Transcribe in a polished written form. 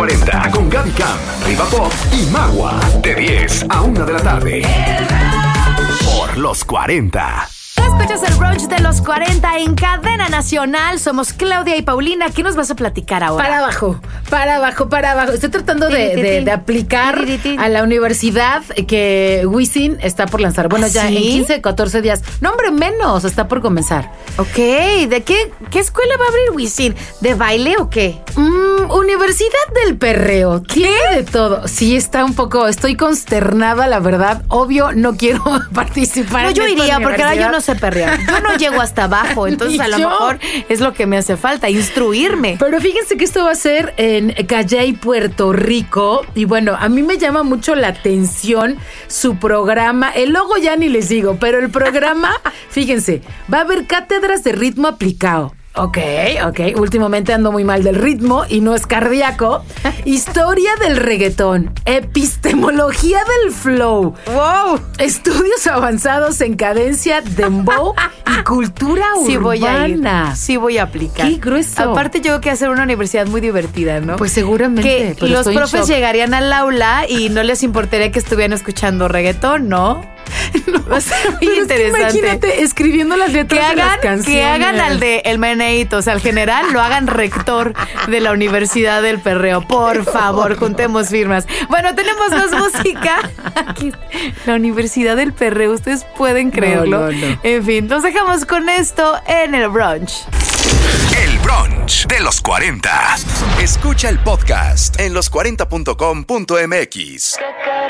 40 con Gaby Cam, Riva Pop y Magua. De 10 a 1 de la tarde. Por los 40. Escuchas el brunch de los 40 en Cadena Nacional. Somos Claudia y Paulina. ¿Qué nos vas a platicar ahora? Para abajo. Estoy tratando de aplicar a la universidad que Wisin está por lanzar. Bueno, ya en 15, 14 días. No, hombre, menos. Está por comenzar. Ok. ¿De qué escuela va a abrir Wisin? ¿De baile o qué? Universidad del Perreo. Tiene de todo. Sí, estoy consternada, la verdad. Obvio, no quiero participar. No, en yo esta iría porque ahora yo universidad. no sé perrear. Yo no llego hasta abajo, entonces a lo mejor es lo que me hace falta, instruirme. Pero fíjense que esto va a ser en Calley, Puerto Rico. Y bueno, a mí me llama mucho la atención su programa. El logo ya ni les digo, pero el programa, fíjense, va a haber cátedras de ritmo aplicado. Ok. Últimamente ando muy mal del ritmo y no es cardíaco. Historia del reggaetón. Epistemología del flow. ¡Wow! Estudios avanzados en cadencia, dembow y cultura Sí voy a ir. urbana. Sí voy a aplicar. ¡Qué grueso! Aparte, yo creo que hacer una universidad muy divertida, ¿no? Pues seguramente. Que pero los estoy en profes shock. llegarían al aula y no les importaría que estuvieran escuchando reggaetón, ¿no? Va a ser muy Pero es que interesante. imagínate escribiendo las letras de las canciones. Que hagan al de el meneíto, o sea, al general lo hagan rector de la Universidad del Perreo. Por favor, juntemos firmas. Bueno, tenemos más música. Aquí, la Universidad del Perreo, ustedes pueden creerlo. No. En fin, nos dejamos con esto en el brunch. El brunch de los 40. Escucha el podcast en los40.com.mx.